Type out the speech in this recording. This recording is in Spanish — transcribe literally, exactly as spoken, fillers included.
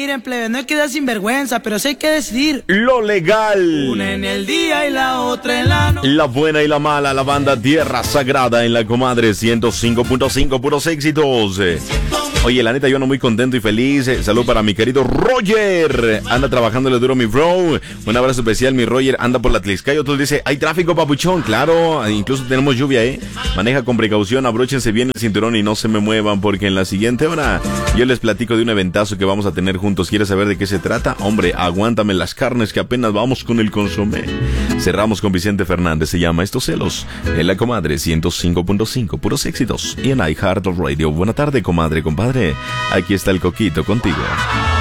miren, plebe, no hay que dar sinvergüenza, pero sí hay que decidir. Lo legal. Una en el día y la otra en la noche. La buena y la mala, la banda Tierra Sagrada en la comadre ciento cinco punto cinco, puros éxitos. Oye, la neta, yo ando muy contento y feliz. Salud para mi querido Roger. Anda trabajándole duro, mi bro. Un abrazo especial, mi Roger. Anda por la Tliscayo. Tú dice, hay tráfico, papuchón. Claro, incluso tenemos lluvia, ¿eh? Maneja con precaución, abróchense bien el cinturón y no se me muevan, porque en la siguiente hora yo les platico de un eventazo que vamos a tener juntos. ¿Quieres saber de qué se trata? Hombre, aguántame las carnes que apenas vamos con el consomé. Cerramos con Vicente Fernández. Se llama Estos Celos. En la comadre ciento cinco punto cinco, puros éxitos. Y en iHeartRadio. Buena tarde, comadre, compadre. Aquí está el Coquito contigo.